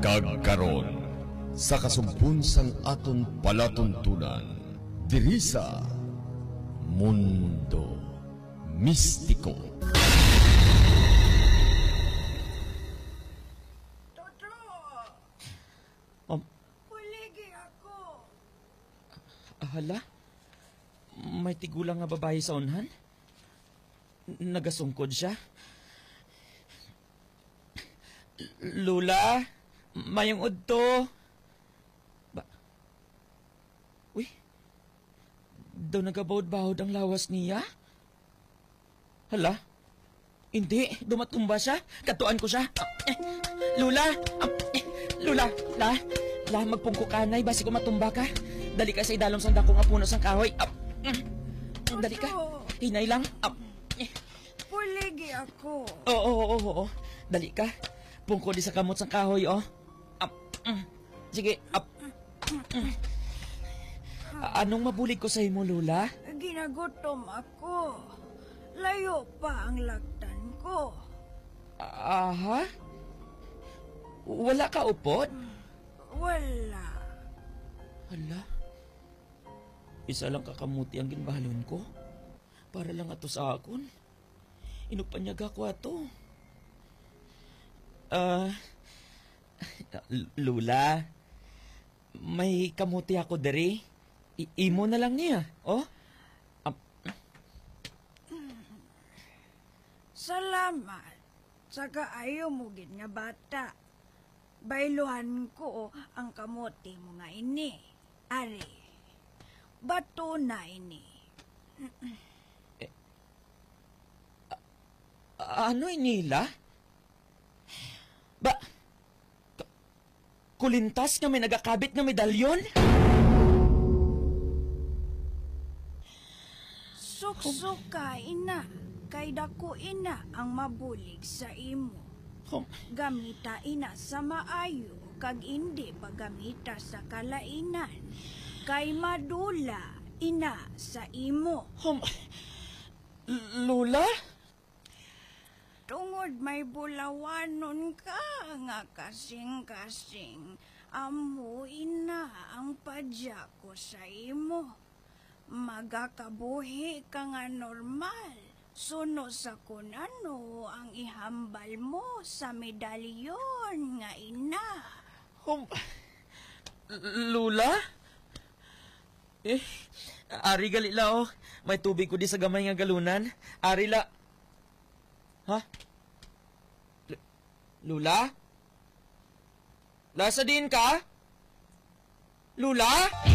Kagkaron sa kasumpon sang aton palatuntunan diri sa Mundo Mistiko. Toto! Puligi ako. Hala? May tigulang nga babae sa unhan? Nagasungkod siya? Lula? Mayong udto? Uy? Daw nagabawod-bawod ang lawas niya? Hala? Hindi, dumatumba siya. Katuan ko siya. Lula! Lula! La, magpungko kanay, basi ko matumba ka. Dali ka sa idalom sa dako nga puno sang kahoy. Dali ka. Hinay lang. Puligi ako. Oo. Dali ka. Pungko di sa kamot sang kahoy, oh. Sige, Anong mabulig ko sa imo, Lula? Ginagutom ako. Layo pa ang lagtan ko. Aha? Wala ka upod? Wala. Hala? Isa lang kakamuti ang ginbahalon ko. Para lang ato sa akon. Inupanyag ako ato. Lula, may kamuti ako diri. Imo na lang niya, oh? Salamat sa kaayo mo gid nga bata. Bailuhan ko ang kamote mo nga ini. Ari, bato na ini. Ano inila? Kulintas nga may nagakabit nga medalyon? Suksok ka, ina. Kay dako ina ang mabulig sa imo. Gamita ina sa maayo, kag hindi pagamita sa kalainan. Kay madula ina sa imo. Lula? Tungod may bulawanon ka nga kasing-kasing, amo ina ang padya ko sa imo. Magakabuhi ka nga normal, suno sa kunano ang ihambal mo sa medalyon nga ina. Lula? Ari gali lao. May tubig ko di sa gamay nga galunan. Ari la. Ha? Lula? Lasa din ka? Lula?